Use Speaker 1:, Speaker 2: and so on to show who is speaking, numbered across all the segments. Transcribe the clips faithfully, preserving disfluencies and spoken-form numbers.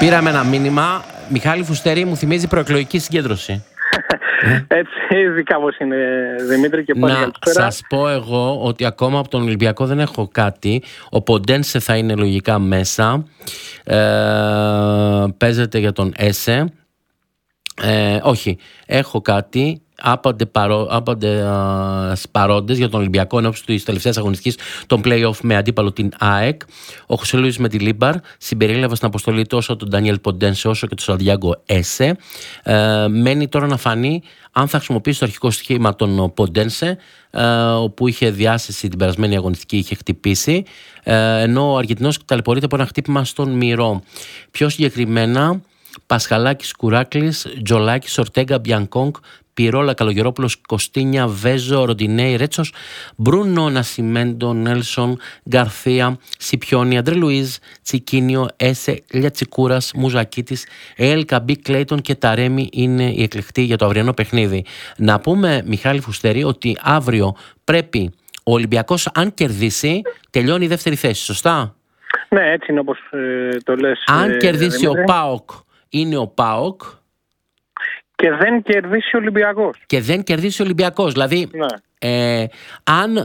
Speaker 1: Πήραμε ένα μήνυμα. Μιχάλη Φουστέρη, μου θυμίζει προεκλογική συγκέντρωση.
Speaker 2: Έτσι, δικά μου είναι, Δημήτρη, και πάλι
Speaker 1: να
Speaker 2: καλησπέρα.
Speaker 1: σας πω εγώ ότι ακόμα από τον Ολυμπιακό δεν έχω κάτι. Ο Ποντένσε θα είναι λογικά μέσα. Ε, παίζεται για τον Έσε. Ε, όχι, έχω κάτι. Άπαντε, παρό, άπαντε α, παρόντες για τον Ολυμπιακό ενώπιση της τελευταίας αγωνιστικής των play-off με αντίπαλο την ΑΕΚ. Ο Χωσέ Λουίς με τη Λίμπαρ συμπεριέλαβε στην αποστολή τόσο τον Ντανιέλ Ποντένσε όσο και τον Σαντιάγκο Έσε. Ε, μένει τώρα να φανεί αν θα χρησιμοποιήσει το αρχικό σχήμα τον Ποντένσε, ε, όπου είχε διάσηση την περασμένη αγωνιστική, είχε χτυπήσει, ε, ενώ ο Αργεντινός ταλαιπωρείται από ένα χτύπημα στον μυρό. Πιο συγκεκριμένα, Πασχαλάκης, Κουράκλης, Τζολάκης, Ορτέγκα, Μπιανκόγκ, Πυρόλα, Καλογερόπουλος, Κωστίνια, Βέζο, Ροντινέη, Ρέτσος, Μπρούνο, Νασιμέντο, Νέλσον, Γκαρθία, Σιπιόνι, Αντρέ Λουίζ, Τσικίνιο, Έσε, Λιατσικούρας, Μουζακίτης, Ελ Καμπί, Κλέιτον και Ταρέμι είναι οι εκλεκτοί για το αυριανό παιχνίδι. Να πούμε, Μιχάλη Φουστέρη, ότι αύριο πρέπει ο Ολυμπιακός, αν κερδίσει, τελειώνει η δεύτερη θέση, σωστά?
Speaker 2: Ναι, έτσι είναι όπως ε, το λες.
Speaker 1: Αν
Speaker 2: ε,
Speaker 1: κερδίσει
Speaker 2: Δημήτρη.
Speaker 1: ο ΠΑΟΚ, είναι ο ΠΑΟΚ.
Speaker 2: Και δεν κερδίσει ο Ολυμπιακός.
Speaker 1: Και δεν κερδίσει ο Ολυμπιακός. Δηλαδή,
Speaker 2: Ναι.
Speaker 1: ε, αν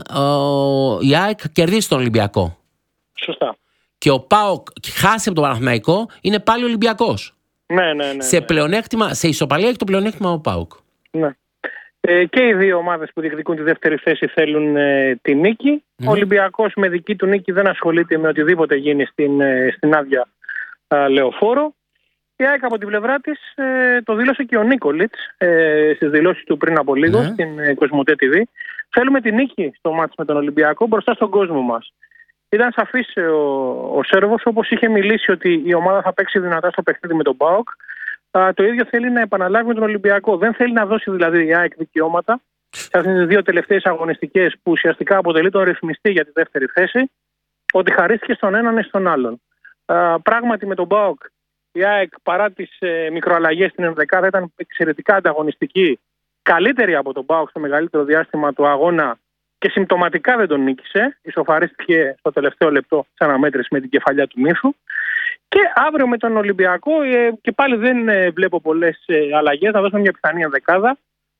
Speaker 1: ε, η ΑΕΚ κερδίσει τον Ολυμπιακό
Speaker 2: Σωστά.
Speaker 1: και ο ΠΑΟΚ χάσει από τον Παναθηναϊκό, είναι πάλι Ολυμπιακός.
Speaker 2: Ναι, ναι, ναι.
Speaker 1: Σε
Speaker 2: ναι.
Speaker 1: πλεονέκτημα, σε ισοπαλία έχει το πλεονέκτημα ο ΠΑΟΚ.
Speaker 2: Ναι. Ε, και οι δύο ομάδες που διεκδικούν τη δεύτερη θέση θέλουν ε, τη νίκη.
Speaker 1: Mm.
Speaker 2: Ο Ολυμπιακός με δική του νίκη δεν ασχολείται με οτιδήποτε γίνει στην, ε, στην άδεια ε, λεωφόρο. Η ΑΕΚ από την πλευρά της ε, το δήλωσε και ο Νίκολιτς ε, στις δηλώσεις του πριν από λίγο,
Speaker 1: Ναι.
Speaker 2: στην ε, Κοσμοτέ τι βι. Θέλουμε τη νίκη στο μάτς με τον Ολυμπιακό μπροστά στον κόσμο μας. Ήταν σαφής ε, ο, ο Σέρβος, όπως είχε μιλήσει ότι η ομάδα θα παίξει δυνατά στο παιχνίδι με τον ΠΑΟΚ. Α, το ίδιο θέλει να επαναλάβει με τον Ολυμπιακό. Δεν θέλει να δώσει δηλαδή η ΑΕΚ δικαιώματα σε αυτές τις δύο τελευταίες αγωνιστικές που ουσιαστικά αποτελεί τον ρυθμιστή για τη δεύτερη θέση, ότι χαρίστηκε στον έναν ή στον άλλον. Α, πράγματι με τον ΠΑΟΚ η ΑΕΚ παρά τις ε, μικροαλλαγές στην ενδεκάδα ήταν εξαιρετικά ανταγωνιστική, καλύτερη από τον ΠΑΟΚ στο μεγαλύτερο διάστημα του αγώνα και συμπτωματικά δεν τον νίκησε. Ισοφαρίστηκε στο τελευταίο λεπτό της αναμέτρησης με την κεφαλιά του Μύθου. Και αύριο με τον Ολυμπιακό ε, και πάλι δεν ε, βλέπω πολλές ε, αλλαγές. Να δώσουμε μια πιθανή ενδεκάδα.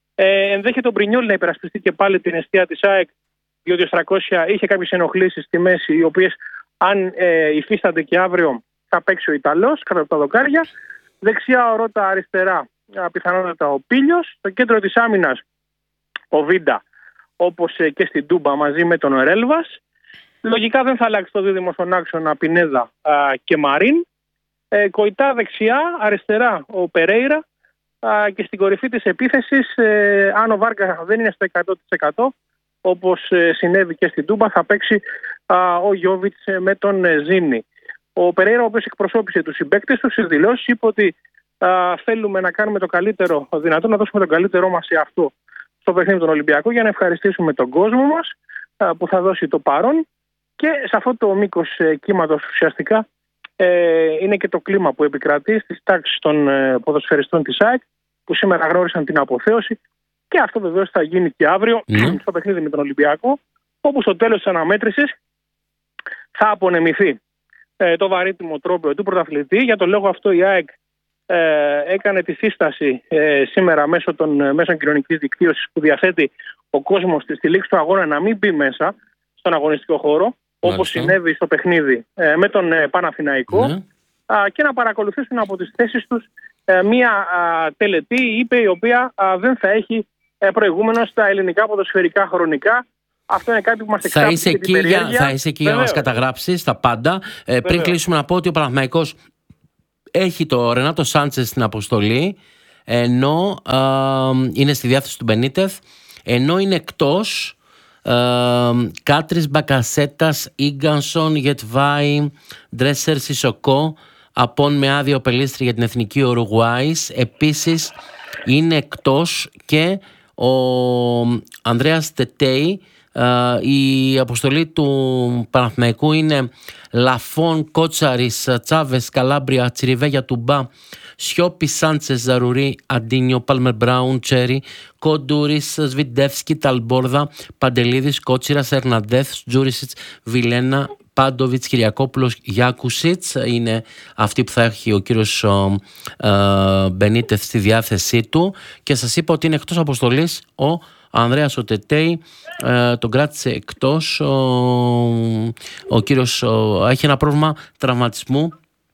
Speaker 2: Ε, ενδέχεται ο Μπρινιόλ να υπερασπιστεί και πάλι την αιστεία της ΑΕΚ, διότι ο Στρακόσια είχε κάποιες ενοχλήσεις στη μέση, οι οποίες αν ε, υφίστανται και αύριο θα παίξει ο Ιταλός κατά τα δοκάρια. Δεξιά ο Ρώτα, αριστερά πιθανότατα ο Πίλιος. Στο κέντρο της άμυνας ο Βίντα, όπως ε, και στην Τούμπα, μαζί με τον Ρέλβας. Λογικά δεν θα αλλάξει το δίδυμο στον άξονα Πινέδα α, και Μαρίν. Ε, Κοϊτά δεξιά, αριστερά ο Περέιρα α, και στην κορυφή της επίθεσης, ε, αν ο Βάρκα δεν είναι στο εκατό τοις εκατό, όπως ε, συνέβη και στην Τούμπα, θα παίξει α, ο Γιώβιτς ε, με τον ε, Ζήνη. Ο Περέιρα, ο οποίος εκπροσώπησε τους συμπαίκτες του στις δηλώσεις, είπε ότι α, θέλουμε να κάνουμε το καλύτερο δυνατό, να δώσουμε τον καλύτερό μας σε αυτό στο παιχνίδι των Ολυμπιακών για να ευχαριστήσουμε τον κόσμο μας α, που θα δώσει το παρόν. Και σε αυτό το μήκος ε, κύματος ουσιαστικά ε, είναι και το κλίμα που επικρατεί στις τάξεις των ε, ποδοσφαιριστών της ΑΕΚ, που σήμερα γνώρισαν την αποθέωση, και αυτό βεβαίως θα γίνει και αύριο mm. στο παιχνίδι με τον Ολυμπιακό, όπου στο τέλος της αναμέτρησης θα απονεμηθεί ε, το βαρύτιμο τρόπαιο του πρωταθλητή. Για τον λόγο αυτό η ΑΕΚ ε, έκανε τη σύσταση ε, σήμερα μέσω των ε, μέσων κοινωνικής δικτύωσης που διαθέτει ο κόσμος στη λήξη του αγώνα να μην μπει μέσα στον αγωνιστικό χώρο, όπως συνέβη στο παιχνίδι ε, με τον ε, Παναθηναϊκό, ναι. α, και να παρακολουθήσουν από τις θέσεις τους ε, μία α, τελετή, είπε, η οποία α, δεν θα έχει ε, προηγούμενο στα ελληνικά ποδοσφαιρικά χρονικά. Αυτό είναι κάτι που μας εξάπτει.
Speaker 1: Θα είσαι εκεί, για, θα είσαι εκεί για να μας καταγράψεις τα πάντα. Ε, πριν κλείσουμε, να πω ότι ο Παναθηναϊκός έχει το Ρενάτο Σάντσες στην αποστολή, ενώ α, είναι στη διάθεση του Μπενίτεθ, ενώ είναι εκτός Uh, Κάτρις, Μπακασέτας, Ίγκανσον, Γετβάη, Ντρέσερ, Σισοκό, Απόν με άδειο πελίστρι για την εθνική Ουρουγουάης. Επίσης είναι εκτός και ο Ανδρέας Τετέι. Uh, η αποστολή του Παναθηναϊκού είναι Λαφών, Κότσαρης, Τσάβες, Καλάμπρια, Τσιριβέγια, Τουμπά, Σιώπη, Σάντσες, Ζαρουρί, Αντίνιο, Πάλμερ Μπράουν, Τσέρι, Κοντούρης, Σβιντεύσκι, Ταλμπόρδα, Παντελίδης, Κότσιρας, Ερναντέθ, Τζούρισιτς, Βιλένα, Πάντοβιτς, Κυριακόπουλος, Γιάκουσιτς είναι αυτή που θα έχει ο κύριος Μπενίτεθ στη διάθεσή του, και σας είπα ότι είναι εκτός αποστολής ο Ανδρέας ο Τετέι, ε, τον κράτησε εκτός. Ο, ο κύριος ο, έχει ένα πρόβλημα τραυματισμού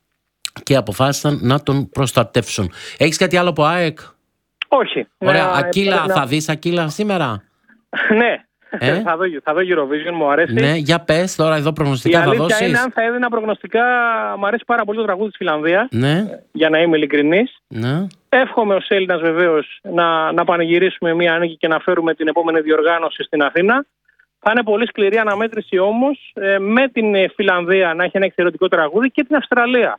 Speaker 1: και αποφάσισαν να τον προστατεύσουν. Έχεις κάτι άλλο από ΑΕΚ?
Speaker 2: Όχι.
Speaker 1: Ωραία.
Speaker 2: Να,
Speaker 1: Ακύλα,
Speaker 2: να...
Speaker 1: θα δεις Ακύλα σήμερα?
Speaker 2: Ναι.
Speaker 1: Ε?
Speaker 2: θα, δω, θα δω Eurovision, μου αρέσει.
Speaker 1: Ναι, για πες τώρα εδώ προγνωστικά θα δώσεις.
Speaker 2: Είναι, αν θα έδινα προγνωστικά, μου αρέσει πάρα πολύ το τραγούδι της Φιλανδίας,
Speaker 1: ναι.
Speaker 2: για να είμαι ειλικρινής.
Speaker 1: Ναι.
Speaker 2: Εύχομαι ως Έλληνας βεβαίως να, να πανηγυρίσουμε μια νίκη και να φέρουμε την επόμενη διοργάνωση στην Αθήνα. Θα είναι πολύ σκληρή αναμέτρηση όμως, ε, με την Φιλανδία να έχει ένα εξαιρετικό τραγούδι και την Αυστραλία.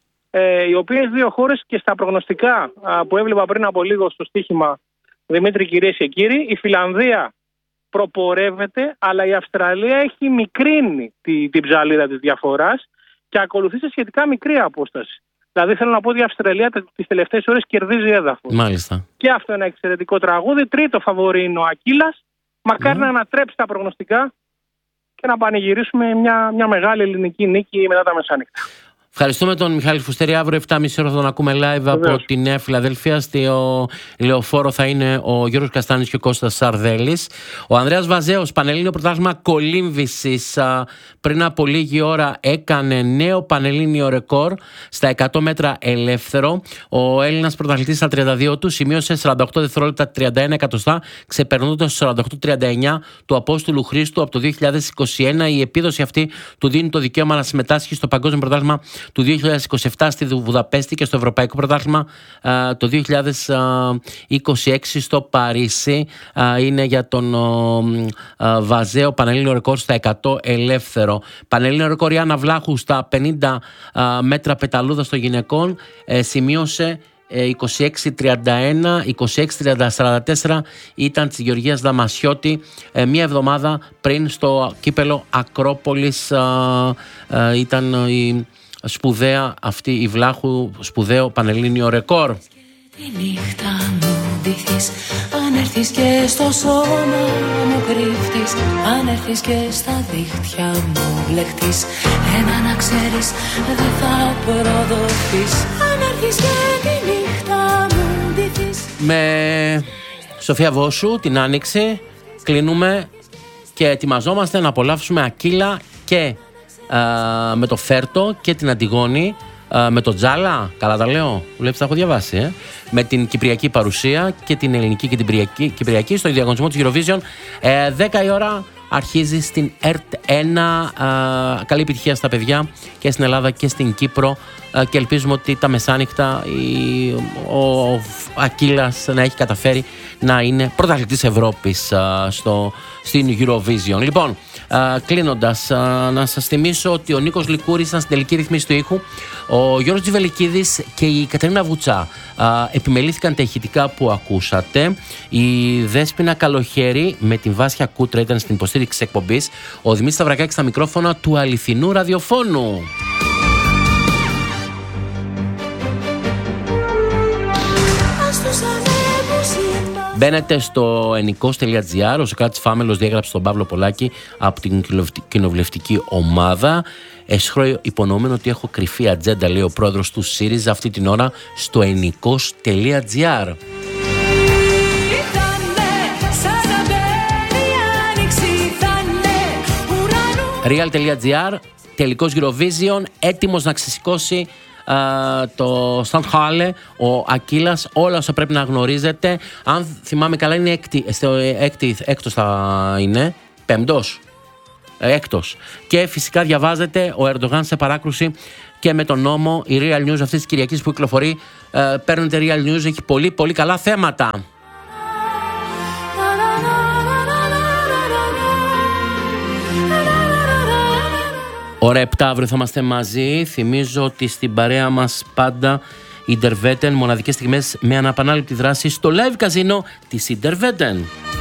Speaker 2: Ε, οι οποίες δύο χώρες, και στα προγνωστικά α, που έβλεπα πριν από λίγο στο στοίχημα, Δημήτρη, κυρίες και κύριοι, η Φιλανδία προπορεύεται, αλλά η Αυστραλία έχει μικρύνει τη, την ψαλίδα της διαφοράς και ακολουθεί σε σχετικά μικρή απόσταση. Δηλαδή θέλω να πω ότι η Αυστραλία τις τελευταίες ώρες κερδίζει έδαφος.
Speaker 1: Μάλιστα.
Speaker 2: Και αυτό είναι ένα εξαιρετικό τραγούδι. Τρίτο φαβορί είναι ο Ακύλας. Μακάρι mm. να ανατρέψει τα προγνωστικά και να πανηγυρίσουμε μια, μια μεγάλη ελληνική νίκη μετά τα μεσάνυχτα.
Speaker 1: Ευχαριστούμε τον Μιχάλη Φουστέρη. Αύριο επτά και μισή ώρα θα τον ακούμε live. Βεβαίως. Από τη Νέα Φιλαδέλφια. Στο λεωφόρο θα είναι ο Γιώργος Καστάνης και ο Κώστας Σαρδέλης. Ο Ανδρέας Βαζέος, Πανελλήνιο Πρωτάθλημα Κολύμβησης, πριν από λίγη ώρα έκανε νέο πανελλήνιο ρεκόρ στα εκατό μέτρα ελεύθερο. Ο Έλληνας πρωταθλητής στα τριάντα δύο του σημείωσε σαράντα οκτώ δευτερόλεπτα τριάντα ένα εκατοστά, ξεπερνώντας το σαράντα οκτώ τριάντα εννιά του Απόστολου Χρήστου από το δύο χιλιάδες είκοσι ένα. Η επίδοση αυτή του δίνει το δικαίωμα να συμμετάσχει στο Παγκόσμιο Πρωτάθλημα του δύο χιλιάδες είκοσι επτά στη Βουδαπέστη και στο Ευρωπαϊκό Πρωτάθλημα α, το δύο χιλιάδες είκοσι έξι στο Παρίσι. Α, είναι για τον α, α, Βαζέο πανελλήνιο ρεκόρ στα εκατό ελεύθερο. Πανελλήνιο ρεκόρ η Άννα Βλάχου στα πενήντα α, μέτρα πεταλούδα των γυναικών ε, σημείωσε είκοσι έξι τριάντα ένα, είκοσι έξι σαράντα τέσσερα ήταν της Γεωργίας Δαμασιώτη ε, μία εβδομάδα πριν στο κύπελο Ακρόπολης. Α, α, ήταν η σπουδαία αυτή η Βλάχου, σπουδαίο πανελλήνιο ρεκόρ.
Speaker 3: Τη νύχτα μου ντυθείς, αν έρθεις και στο σώμα μου κρύφτεις, αν έρθεις και στα δίχτυα μου μπλεχτείς, ένα να ξέρεις δεν θα προδοθείς, αν έρθεις και τη νύχτα μου ντυθείς.
Speaker 1: Με Σοφία Βόσου την Άνοιξη κλείνουμε και ετοιμαζόμαστε να απολαύσουμε Ακύλα και Uh, με το Φέρτο και την Αντιγόνη, uh, με το Τζάλα, καλά τα λέω, βλέπεις τα έχω διαβάσει, ε? με την κυπριακή παρουσία και την ελληνική και την κυπριακή, κυπριακή στο διαγωνισμό της Eurovision. uh, δέκα η ώρα αρχίζει στην ΕΡΤ ένα. Uh, καλή επιτυχία στα παιδιά και στην Ελλάδα και στην Κύπρο, uh, και ελπίζουμε ότι τα μεσάνυχτα η, ο, ο Ακύλας να έχει καταφέρει να είναι πρωταθλητής Ευρώπης uh, στο, στην Eurovision. Λοιπόν, Uh, κλείνοντας, uh, να σας θυμίσω ότι ο Νίκος Λικούρης ήταν στην τελική ρυθμίση του ήχου, ο Γιώργος Τζιβελικίδης και η Κατερίνα Βουτσά uh, επιμελήθηκαν τα ηχητικά που ακούσατε. Η Δέσποινα Καλοχέρη με την Βάσια Κούτρα ήταν στην υποστήριξη της εκπομπής. Ο Δημήτρης Σταυρακάκης στα μικρόφωνα του αληθινού ραδιοφώνου. Μπαίνετε στο ενικός τελεία τζι άρ. Ο Σοκράτης Φάμελος διέγραψε τον Παύλο Πολάκη από την κοινοβουλευτική ομάδα. Εσχρό υπονοούμενο ότι έχω κρυφή ατζέντα, λέει ο πρόεδρος του ΣΥΡΙΖΑ αυτή την ώρα, στο ενικός τελεία τζι άρ. real τελεία τζι άρ, τελικός Eurovision, έτοιμος να ξεσηκώσει Uh, το Σταντχάλε, ο Ακύλας, όλα όσα πρέπει να γνωρίζετε. Αν θυμάμαι καλά είναι έκτη, έκτη έκτος θα είναι, πέμπτος, έκτος. Και φυσικά διαβάζετε ο Ερντογάν σε παράκρουση και με τον νόμο. Η Real News αυτής της Κυριακής που κυκλοφορεί, uh, παίρνετε Real News, έχει πολύ πολύ καλά θέματα. Ώρα επτά αύριο θα είμαστε μαζί. Θυμίζω ότι στην παρέα μας πάντα Interveten, μοναδικές στιγμές με αναπανάληπτη δράση στο live καζίνο της Interveten.